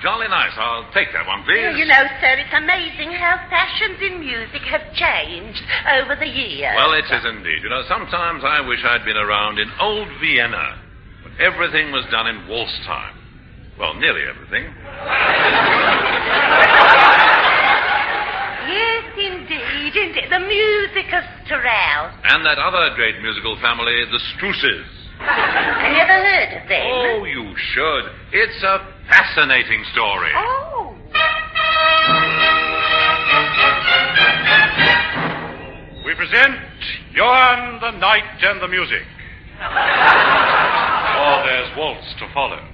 jolly nice. I'll take that one, please. You know, sir, it's amazing how fashions in music have changed over the years. Well, it is indeed. You know, sometimes I wish I'd been around in old Vienna, when everything was done in waltz time. Well, nearly everything. Yes, indeed. The music of Strauss. And that other great musical family, the Struses. I never heard of them. Oh, you should. It's a fascinating story. Oh. We present Johann the Knight and the Music. Or there's waltz to follow.